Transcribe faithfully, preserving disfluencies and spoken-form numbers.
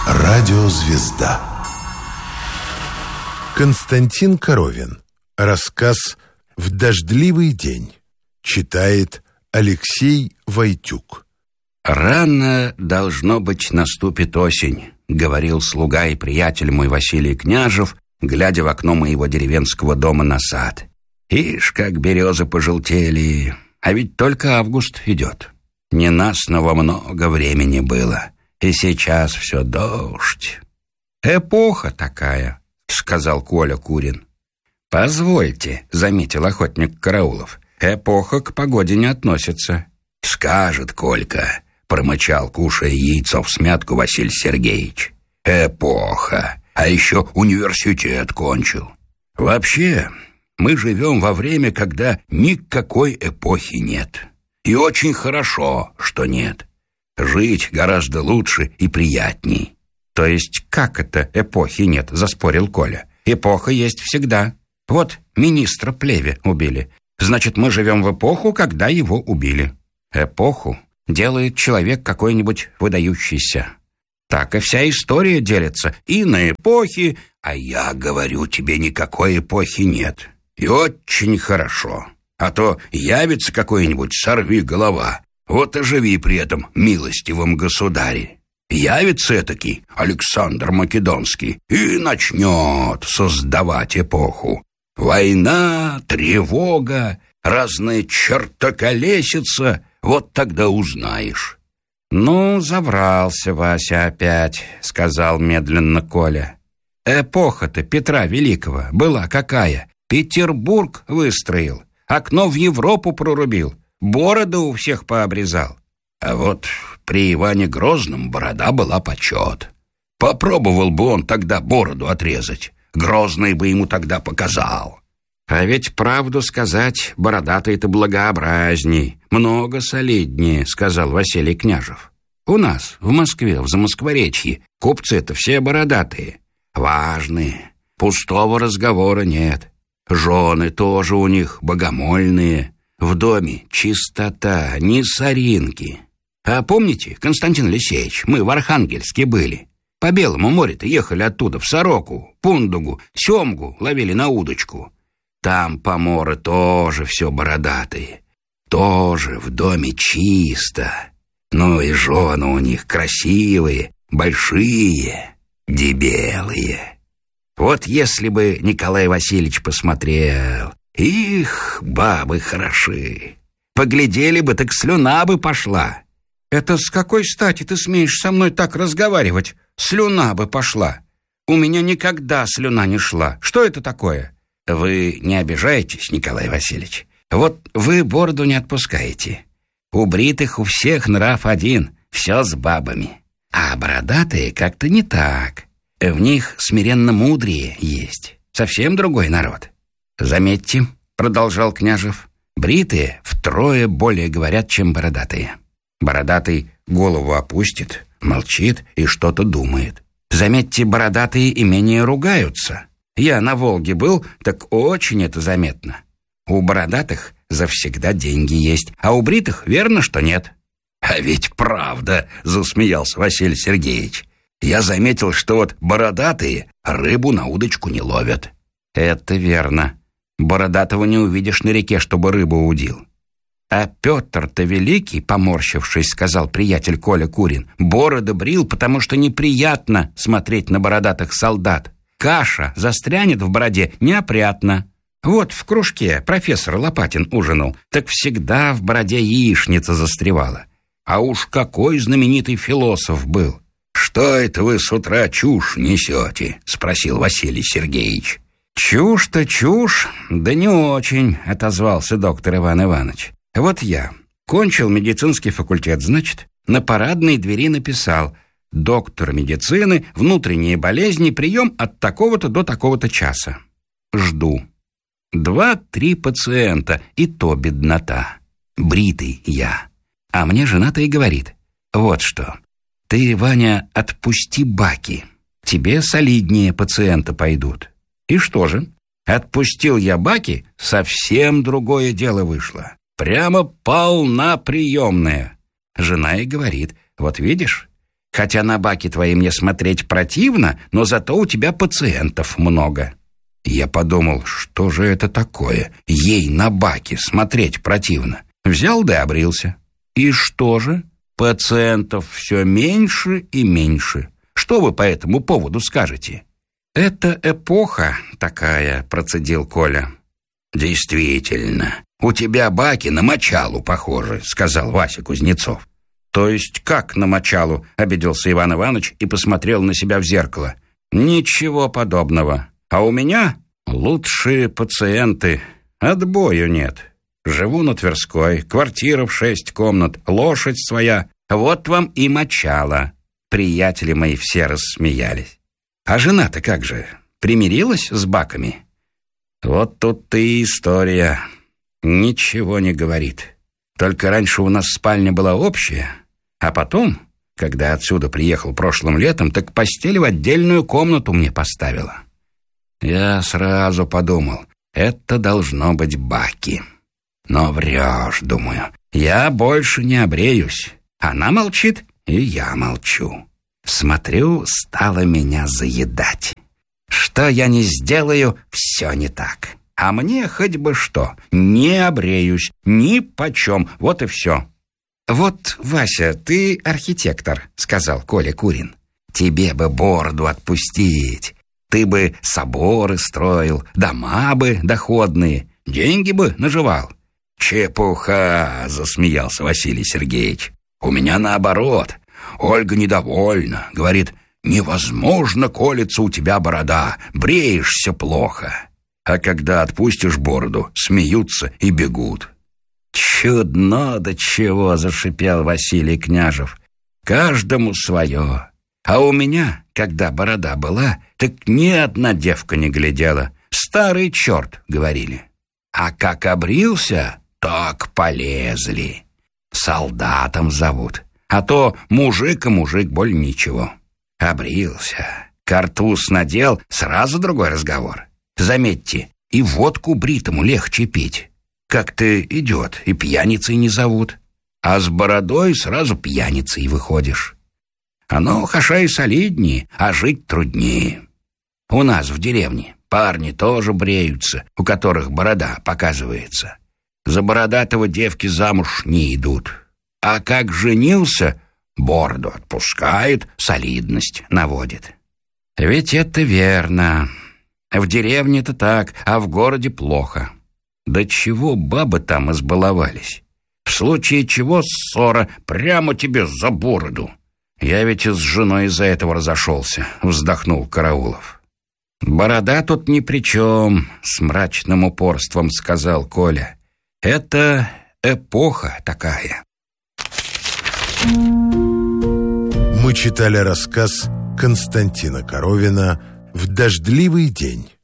Радиозвезда. Константин Коровин. Рассказ «В дождливый день». Читает Алексей Войтюк. «Рано, должно быть, наступит осень», — говорил слуга и приятель мой Василий Княжев, глядя в окно моего деревенского дома на сад. «Ишь, как березы пожелтели, а ведь только август идет. Ненастного много времени было, и сейчас все дождь». «Эпоха такая», — сказал Коля Курин. «Позвольте», — заметил охотник Караулов, — «эпоха к погоде не относится». «Скажет Колька», — промычал, кушая яйцо всмятку Василий Сергеевич. «Эпоха, а еще университет кончил. Вообще, мы живем во время, когда никакой эпохи нет. И очень хорошо, что нет. Жить гораздо лучше и приятней». «То есть как это эпохи нет?» — заспорил Коля. «Эпоха есть всегда. Вот министра Плеве убили. Значит, мы живем в эпоху, когда его убили. Эпоху делает человек какой-нибудь выдающийся. Так и вся история делится и на эпохи, а я говорю тебе, никакой эпохи нет. И очень хорошо. А то явится какой-нибудь сорвиголова, вот и живи при этом милостивом государе. Явится этакий Александр Македонский и начнет создавать эпоху. Война, тревога, разная чертоколесица, вот тогда узнаешь». «Ну, заврался Вася опять», — сказал медленно Коля. «Эпоха-то Петра Великого была какая? Петербург выстроил, окно в Европу прорубил, бороду у всех пообрезал. А вот при Иване Грозном борода была почет. Попробовал бы он тогда бороду отрезать, Грозный бы ему тогда показал». «А ведь правду сказать, бородатый-то благообразней, много солиднее», — сказал Василий Княжев. «У нас, в Москве, в Замоскворечье, купцы-то все бородатые, важные, пустого разговора нет. Жены тоже у них богомольные, в доме чистота, ни соринки. А помните, Константин Алексеевич, мы в Архангельске были, по Белому морю-то ехали оттуда в Сороку, Пундугу, Семгу ловили на удочку». Там поморы тоже все бородатые, тоже в доме чисто. Ну и жены у них красивые, большие, дебелые. Вот если бы Николай Васильевич посмотрел, их, бабы хороши, поглядели бы, так слюна бы пошла». «Это с какой стати ты смеешь со мной так разговаривать? Слюна бы пошла. У меня никогда слюна не шла. Что это такое?» «Вы не обижаетесь, Николай Васильевич? Вот вы бороду не отпускаете. У бритых у всех нрав один, все с бабами. А бородатые как-то не так. В них смиренно мудрее есть. Совсем другой народ. Заметьте, — продолжал Княжев, — бритые втрое более говорят, чем бородатые. Бородатый голову опустит, молчит и что-то думает. Заметьте, бородатые и менее ругаются. Я на Волге был, так очень это заметно. У бородатых завсегда деньги есть, а у бритых верно, что нет». «А ведь правда», — засмеялся Василий Сергеевич. «Я заметил, что вот бородатые рыбу на удочку не ловят». «Это верно. Бородатого не увидишь на реке, чтобы рыбу удил». «А Петр-то Великий, поморщившись, сказал приятель Коля Курин, бороды брил, потому что неприятно смотреть на бородатых солдат. Каша застрянет в бороде неопрятно. Вот в кружке профессор Лопатин ужинал, так всегда в бороде яичница застревала. А уж какой знаменитый философ был!» «Что это вы с утра чушь несете?» — спросил Василий Сергеевич. «Чушь-то чушь, да не очень», — отозвался доктор Иван Иванович. «Вот я кончил медицинский факультет, значит, на парадной двери написал: доктор медицины, внутренние болезни, прием от такого-то до такого-то часа. Жду. Два-три пациента, и то беднота. Бритый я. А мне жена-то и говорит: вот что, ты, Ваня, отпусти баки, тебе солиднее пациенты пойдут. И что же? Отпустил я баки, совсем другое дело вышло. Прямо полна приемная. Жена и говорит: вот видишь, Хотя на баки твои мне смотреть противно, но зато у тебя пациентов много». Я подумал, что же это такое? Ей на баки смотреть противно. Взял да обрился. И что же? Пациентов все меньше и меньше. Что вы по этому поводу скажете? «Это эпоха такая», — процедил Коля. «Действительно, у тебя баки на мочалу похожи», — сказал Вася Кузнецов. «То есть как на мочалу?» — обиделся Иван Иванович и посмотрел на себя в зеркало. «Ничего подобного. А у меня лучшие пациенты. Отбою нет. Живу на Тверской, квартира в шесть комнат, лошадь своя. Вот вам и мочало». Приятели мои все рассмеялись. «А жена-то как же? Примирилась с баками?» «Вот тут-то и история. Ничего не говорит. Только раньше у нас спальня была общая, а потом, когда отсюда приехал прошлым летом, так постель в отдельную комнату мне поставила». Я сразу подумал, это должно быть баки. Но врешь, думаю. Я больше не обреюсь. Она молчит, и я молчу. Смотрю, стало меня заедать. Что я не сделаю, все не так. А мне хоть бы что, не обреюсь, ни почем, вот и все. «Вот, Вася, ты архитектор», — сказал Коля Курин. «Тебе бы бороду отпустить. Ты бы соборы строил, дома бы доходные, деньги бы наживал». «Чепуха!» — засмеялся Василий Сергеевич. «У меня наоборот. Ольга недовольна. Говорит, невозможно колется у тебя борода, бреешься плохо. А когда отпустишь бороду, смеются и бегут». «Чудно до чего!» — зашипел Василий Княжев. «Каждому свое. А у меня, когда борода была, так ни одна девка не глядела. Старый черт, — говорили. А как обрился, так полезли. Солдатом зовут. А то мужик и мужик, боль ничего. Обрился, картуз надел, сразу другой разговор. Заметьте, и водку бритому легче пить. Как-то идет, и пьяницей не зовут. А с бородой сразу пьяницей выходишь. Оно хаша и солиднее, а жить труднее. У нас в деревне парни тоже бреются, у которых борода показывается. За бородатого девки замуж не идут. А как женился, бороду отпускает, солидность наводит». «Ведь это верно. В деревне-то так, а в городе плохо. Да чего бабы там избаловались? В случае чего ссора прямо тебе за бороду. Я ведь и с женой из-за этого разошелся», — вздохнул Караулов. «Борода тут ни при чем», — с мрачным упорством сказал Коля. «Это эпоха такая». Мы читали рассказ Константина Коровина «В дождливый день».